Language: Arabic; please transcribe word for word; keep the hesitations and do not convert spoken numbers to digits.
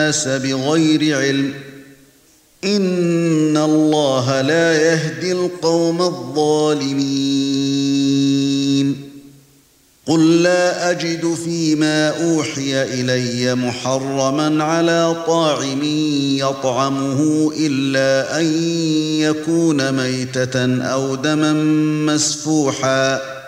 النَّاسَ بِغَيْرِ عِلْمٍ إِنَّ اللَّهَ لَا يَهْدِي الْقَوْمَ الظَّالِمِينَ قُل لَّا أَجِدُ فِيمَا أُوحِيَ إِلَيَّ مُحَرَّمًا عَلَىٰ طَاعِمٍ يَطْعَمُهُ إِلَّا أَن يَكُونَ مَيْتَةً أَوْ دَمًا مَّسْفُوحًا